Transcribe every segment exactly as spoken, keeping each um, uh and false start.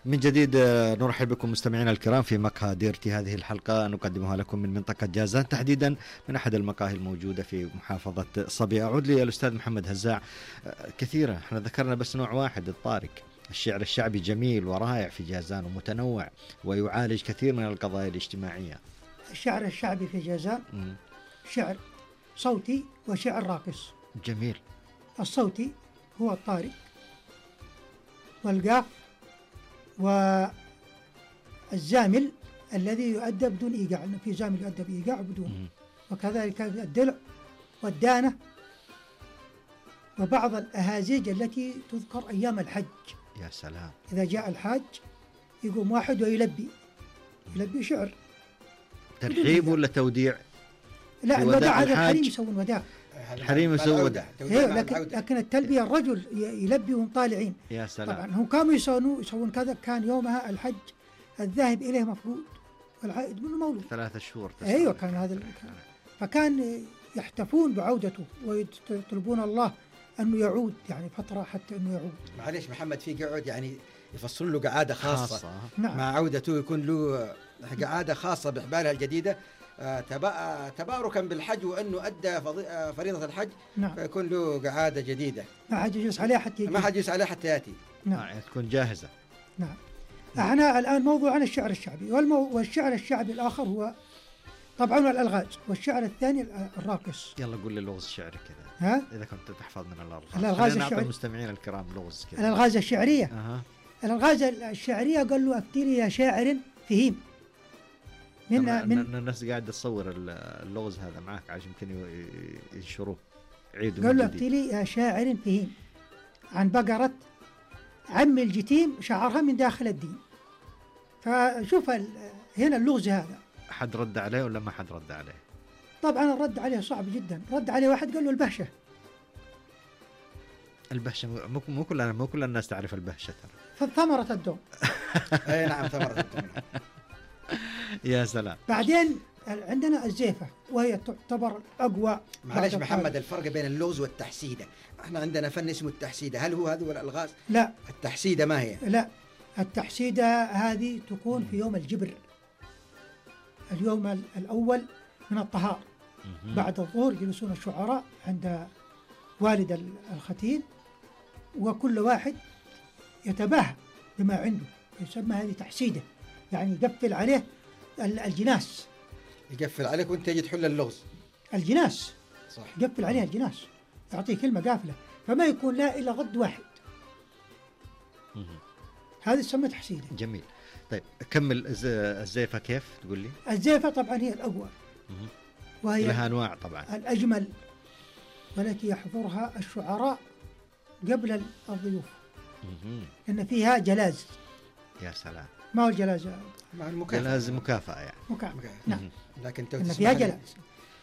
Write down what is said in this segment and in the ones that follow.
من جديد نرحب بكم مستمعينا الكرام في مقهى ديرتي. هذه الحلقة نقدمها لكم من منطقة جازان، تحديدا من أحد المقاهي الموجودة في محافظة صبي. أعود لي الأستاذ محمد هزاع. كثيرا احنا ذكرنا بس نوع واحد، الطارق. الشعر الشعبي جميل ورائع في جازان ومتنوع ويعالج كثير من القضايا الاجتماعية. الشعر الشعبي في جازان م. شعر صوتي وشعر راقص. جميل. الصوتي هو الطارق والقاف والزامل الذي يؤدى بدون إيقاع، لأنه في زامل يؤدى بإيقاع وبدون، وكذلك الدلع والدانة وبعض الأهازيج التي تذكر أيام الحج. يا سلام. إذا جاء الحاج يقوم واحد ويلبي يلبي شعر. ترحيب ولا توديع؟ لا، الوداع هذا الحريم يسوون وداع. الحريم يسوون وداع. لكن لكن التلبية الرجل يلبي وهم طالعين. يا سلام. طبعا هم كانوا يسوون يسوون كذا. كان يومها الحج الذاهب إليه مفقود والعائد منه مولود. ثلاثة شهور. أيوة كان هذا الكلام. فكان يحتفون بعودته ويطلبون الله أنه يعود، يعني فترة حتى أنه يعود. معليش محمد، في قعود يعني يفصلون له قعادة خاصة, خاصة. نعم. مع عودته يكون له قعادة خاصة بحبالها الجديدة، تباركا بالحج وأنه أدى فريضة الحج. نعم. فيكون له قعادة جديدة ما حد يجلس عليها حتى يجي. ما حد يجلس عليها حتى يأتي. نعم. آه تكون جاهزة. نعم. احنا الآن موضوع عن الشعر الشعبي، والمو... والشعر الشعبي الآخر هو طبعا الألغاز، والشعر الثاني الراقص. يلا قول لي لغز شعري كذا. ها؟ إذا كنت تحفظ من الألغاز. الألغاز الشعرية. المستمعين الكرام لغز كذا. الألغاز الشعرية. أها. الألغاز الشعرية قال له أفتري يا شاعر فهيم. من من الناس قاعد تصور اللغز هذا معك عشان يمكن ينشروه. عيد. قال له أفتري يا شاعر فهيم عن بقرة عم الجتيم شعرها من داخل الدين. فشوف هنا اللغز هذا. حد رد عليه ولا ما حد رد عليه؟ طبعا الرد عليه صعب جدا. رد عليه واحد قال له البهشة. البهشة مو مو كل مو كل الناس تعرف البهشة ترى. ثمرة الدوم. اي نعم ثمرة الدوم. يا سلام. بعدين عندنا الزيفة وهي تعتبر أقوى. معلش محمد، الفرق بين اللغز والتحسيدة. احنا عندنا فن اسمه التحسيدة، هل هو هذا ولا الألغاز؟ لا. التحسيدة ما هي؟ لا، التحسيدة هذه تكون في يوم الجبر، اليوم الأول من الطهار. بعد الظهر يجلسون الشعراء عند والد الختين، وكل واحد يتباهى بما عنده، يسمى هذه تحسيدة، يعني يقفل عليه الجناس. يقفل عليك وانت تجي تحل اللغز. الجناس صح. يقفل عليها الجناس، يعطيه كلمة قافلة، فما يكون لا إلا غد واحد. هذه تسمى تحسيدة. جميل. طيب كمل. الزيفة كيف تقول لي؟ الزيفة طبعا هي الأقوى، وهي لها أنواع طبعا، الأجمل، والتي يحضرها الشعراء قبل الضيوف، لأن فيها جلاز. يا سلام. ما هو الجلاز؟ مع المكافأة. جلاز مكافأة يعني. مكافأة. نعم. لكن إن فيها جلاز.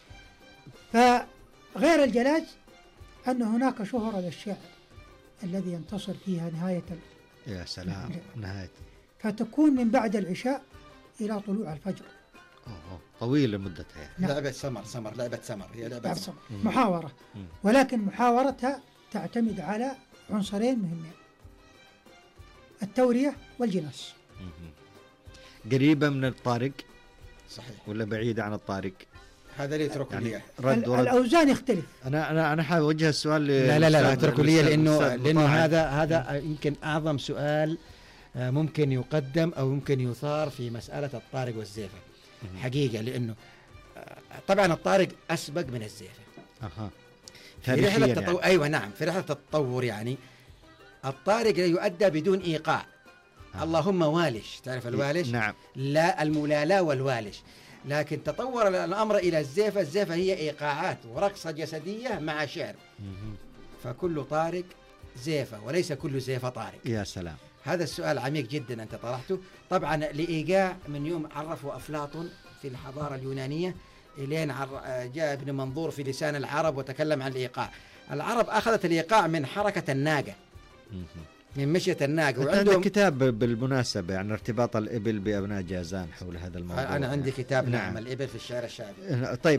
فغير الجلاز أن هناك شهرة للشعر الذي ينتصر فيها نهاية. يا سلام. نهاية. فتكون من بعد العشاء إلى طلوع الفجر. أوه. طويلة مدتها يعني. نعم. لعبة سمر. سمر لعبة سمر هي لعبة, لعبة سمر. سمر. محاورة. مم. ولكن محاورتها تعتمد على عنصرين مهمين: التورية والجناس. مم. قريبة من الطارق. صحيح. ولا بعيدة عن الطارق؟ هذا اللي يتركوا لي. رد ورد. الأوزان يختلف. أنا أنا أنا حابب أوجه السؤال. لا لا لا اتركوا لي، لأنه لأنه هذا هذا يمكن أعظم سؤال ممكن يقدم أو ممكن يثار في مسألة الطارق والزيفة. حقيقة، لأنه طبعا الطارق أسبق من الزيفة. أها. في رحلة التطور. يعني. أيوة نعم، في رحلة التطور يعني الطارق يؤدى بدون إيقاع. آه. اللهم والش، تعرف الوالش؟ نعم. لا، الملالاة والوالش. لكن تطور الأمر إلى الزيفة. الزيفة هي إيقاعات ورقصة جسدية مع شعر. مم. فكل طارق زيفة وليس كل زيفة طارق. يا سلام. هذا السؤال عميق جدا أنت طرحته. طبعا لإيقاع من يوم عرفوا أفلاطون في الحضارة اليونانية إلين جاء ابن منظور في لسان العرب وتكلم عن الإيقاع. العرب أخذت الإيقاع من حركة الناقة، من مشية الناقة. وعندهم كتاب بالمناسبة عن ارتباط الإبل بأبناء جازان حول هذا الموضوع. أنا عندي كتاب نعم, نعم الإبل في الشعر الشعبي. طيب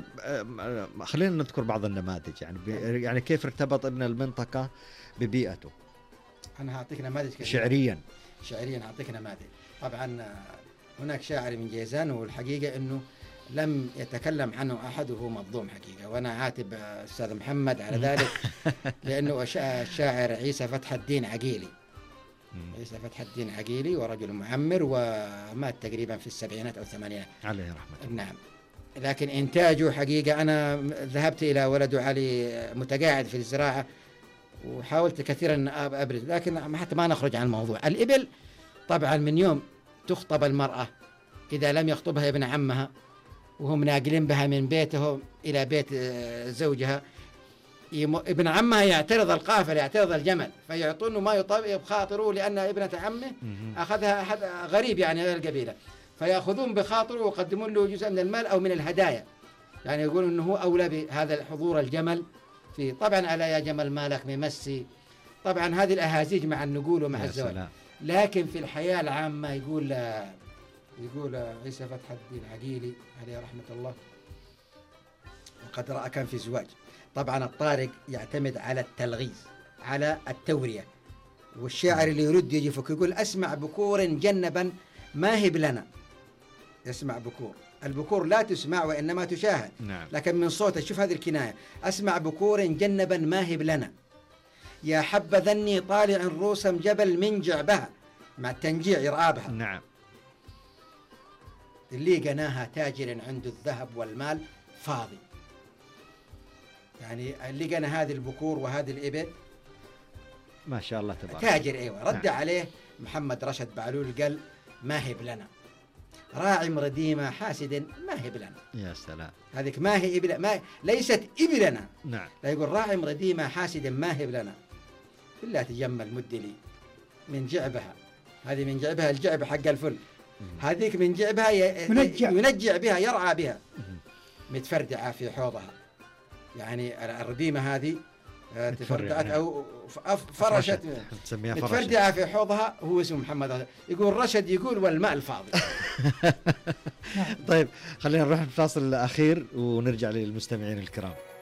خلينا نذكر بعض النماذج، يعني يعني كيف ارتبط ابن المنطقة ببيئته. أنا هعطيك نماذج كثيرة. شعريا شعريا أعطيك نماذج. طبعا هناك شاعر من جيزان، والحقيقة أنه لم يتكلم عنه أحد وهو مظلوم حقيقة، وأنا عاتب أستاذ محمد على ذلك، لأنه الشاعر عيسى فتح الدين عقيلي. عيسى فتح الدين عقيلي ورجل معمر، ومات تقريبا في السبعينات أو الثمانينات عليه رحمة الله. نعم. لكن إنتاجه حقيقة، أنا ذهبت إلى ولد علي متقاعد في الزراعة وحاولت كثيرا أن أبرز، لكن حتى ما نخرج عن الموضوع. الإبل طبعا من يوم تخطب المرأة، إذا لم يخطبها ابن عمها وهم ناقلين بها من بيتهم إلى بيت زوجها، ابن عمها يعترض القافلة، يعترض الجمل، فيعطونه ما يطيب خاطره، لأن ابنة عمه أخذها أحد غريب يعني غير القبيلة، فيأخذون بخاطره ويقدمون له جزء من المال أو من الهدايا، يعني يقولون أنه هو أولى بهذا حضور الجمل في. طبعا ألا يا جمل مالك ممسي، طبعا هذه الأهازيج مع النقول ومع الزواج. لكن في الحياة العامة يقول يقول عيسى فتح الدين عقيلي عليه رحمة الله، وقد رأى كان في زواج. طبعا الطارق يعتمد على التلغيز، على التورية، والشاعر اللي يرد يجي فوق يقول أسمع بكور جنبا ماهب لنا. يسمع بكور، البكور لا تسمع وإنما تشاهد. نعم. لكن من صوته، شوف هذه الكناية، أسمع بكور جنبا ماهب لنا، يا حب ذني طالع روسم جبل من جعبها، مع التنجيع يرآبها. نعم. اللي قناها تاجر عنده الذهب والمال فاضي، يعني اللي قنا هذه البكور وهذه الإبل ما شاء الله تبارك تاجر. أيوة. رد نعم. عليه محمد رشد بعلول قال ماهب لنا، راعي رديمة حاسد ماهب لنا. يا سلام. هذيك ما هي إبل، ما ليست إبلنا. نعم. لا يقول راعي رديمة حاسد ماهب لنا، بالله تجمل مدلي من جعبها، هذه من جعبها الجعب حق الفل، هذيك من جعبها ينجع. ينجع بها، يرعى بها، متفردعة في حوضها، يعني الرديمة هذه تفردعت أو فرشت، متفردعة في حوضها. هو اسمه محمد، يقول رشد يقول والماء الفاضي. طيب خلينا نروح الفاصل الأخير ونرجع للمستمعين الكرام.